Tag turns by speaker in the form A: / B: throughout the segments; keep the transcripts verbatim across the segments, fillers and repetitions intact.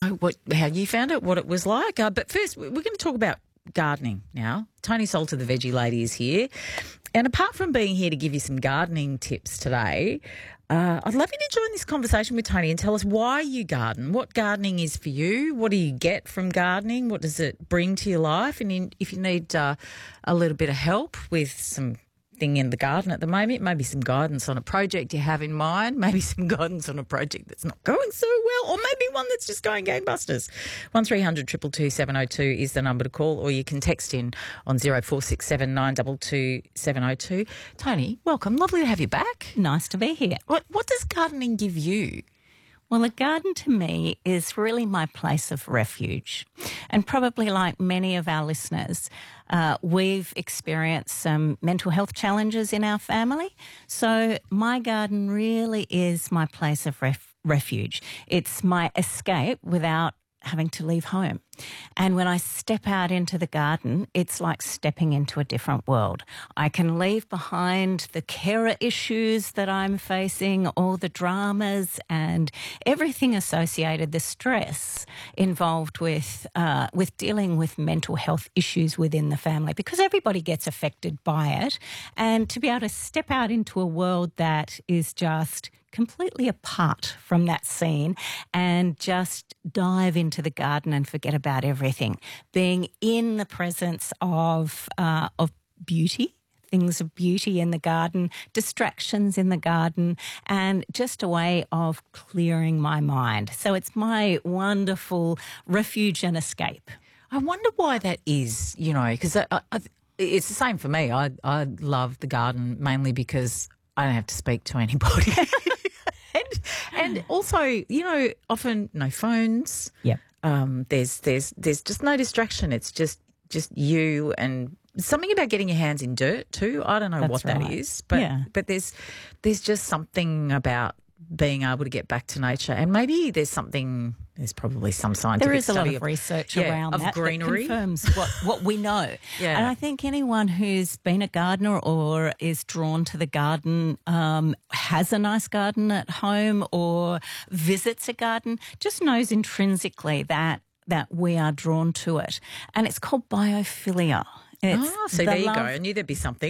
A: oh, what how you found it, what it was like. Uh, but first, we're going to talk about gardening now. Tony Salter, the Veggie Lady, is here. And apart from being here to give you some gardening tips today, uh, I'd love you to join this conversation with Tony and tell us why you garden, what gardening is for you, what do you get from gardening, what does it bring to your life, and in, if you need uh, a little bit of help with some thing in the garden at the moment, maybe some guidance on a project you have in mind, maybe some guidance on a project that's not going so well, or maybe one that's just going gangbusters. one three hundred two two two seven oh two is the number to call, or you can text in on zero four six seven nine two two seven oh two. Tony, welcome. Lovely to have you back.
B: Nice to be here.
A: What, what does gardening give you?
B: Well, a garden to me is really my place of refuge. And probably like many of our listeners, uh, we've experienced some mental health challenges in our family. So my garden really is my place of ref- refuge. It's my escape without having to leave home. And when I step out into the garden, it's like stepping into a different world. I can leave behind the carer issues that I'm facing, all the dramas and everything associated, the stress involved with uh, with dealing with mental health issues within the family, because everybody gets affected by it. And to be able to step out into a world that is just completely apart from that scene and just dive into the garden and forget about everything. Being in the presence of uh, of beauty, things of beauty in the garden, distractions in the garden, and just a way of clearing my mind. So it's my wonderful refuge and escape.
A: I wonder why that is, you know, because I, I, it's the same for me. I, I love the garden mainly because I don't have to speak to anybody. And, and also, you know, often no phones.
B: Yep.
A: Um, there's there's there's just no distraction. It's just just you and something about getting your hands in dirt too. I don't know
B: That's
A: what
B: right.
A: that is, but
B: Yeah.
A: but there's there's just something about being able to get back to nature, and maybe there's something. There's probably some scientific
B: There is a lot
A: study
B: of research
A: yeah,
B: around
A: of
B: that
A: greenery
B: that confirms what, what we know.
A: Yeah.
B: And I think anyone who's been a gardener or is drawn to the garden, um, has a nice garden at home or visits a garden, just knows intrinsically that that we are drawn to it. And it's called biophilia. It's
A: Oh, so
B: the
A: there you
B: love,
A: go. I knew there'd be something.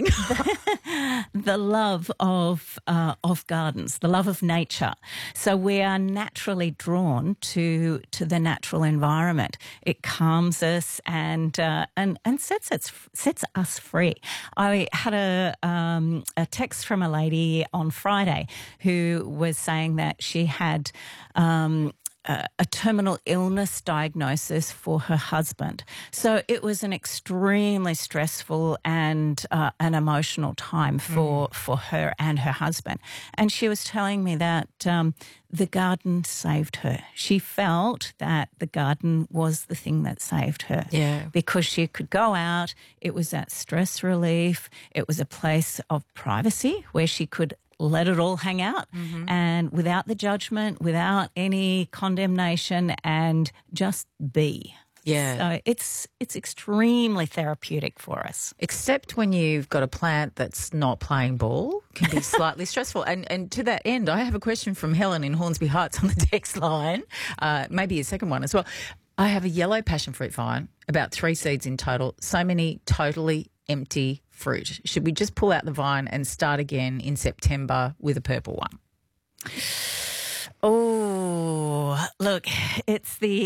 B: the love of uh, of gardens, the love of nature. So we are naturally drawn to to the natural environment. It calms us and uh, and and sets us sets us free. I had a um, a text from a lady on Friday who was saying that she had. Um, Uh, a terminal illness diagnosis for her husband. So it was an extremely stressful and uh, an emotional time for, mm. for her and her husband. And she was telling me that um, the garden saved her. She felt that the garden was the thing that saved her.
A: Yeah.
B: Because she could go out, it was that stress relief, it was a place of privacy where she could let it all hang out mm-hmm. and without the judgment, without any condemnation, and just be.
A: Yeah.
B: So it's it's extremely therapeutic for us.
A: Except when you've got a plant that's not playing ball, can be slightly stressful. And and to that end, I have a question from Helen in Hornsby Heights on the text line, uh, maybe a second one as well. I have a yellow passion fruit vine, about three seeds in total, so many totally empty fruit. Should we just pull out the vine and start again in September with a purple one?
B: Oh, look, it's the